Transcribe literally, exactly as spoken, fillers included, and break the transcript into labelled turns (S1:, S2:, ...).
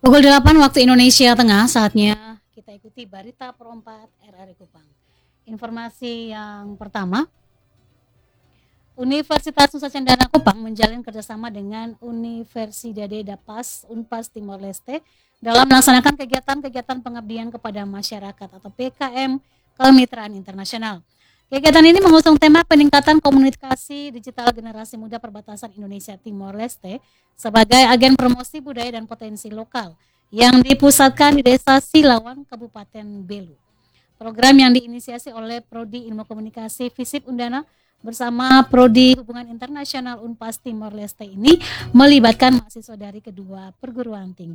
S1: Pukul delapan waktu Indonesia Tengah, saatnya kita ikuti Berita Pro empat R R I Kupang. Informasi yang pertama, Universitas Nusa Cendana Kupang menjalin kerjasama dengan Universidade da Paz Unpas Timor Leste dalam melaksanakan kegiatan-kegiatan pengabdian kepada masyarakat atau P K M Kemitraan Internasional. Kegiatan ini mengusung tema peningkatan komunikasi digital generasi muda perbatasan Indonesia Timor Leste sebagai agen promosi budaya dan potensi lokal yang dipusatkan di Desa Silawan, Kabupaten Belu. Program yang diinisiasi oleh Prodi Ilmu Komunikasi Visip Undana bersama Prodi Hubungan Internasional Unpas Timor Leste ini melibatkan mahasiswa dari kedua perguruan tinggi.